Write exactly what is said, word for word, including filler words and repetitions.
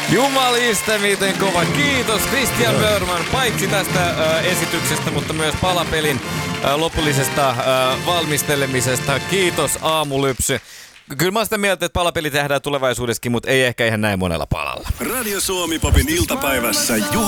Jumaliste, miten kova. Kiitos Christian Mörman, paitsi tästä äh, esityksestä, mutta myös palapelin äh, lopullisesta äh, valmistelemisesta. Kiitos Aamulypsy. Kyllä mä oon sitä mieltä, että palapeli tehdään tulevaisuudessakin, mutta ei ehkä ihan näin monella palalla. Radio Suomi Popin iltapäivässä Juha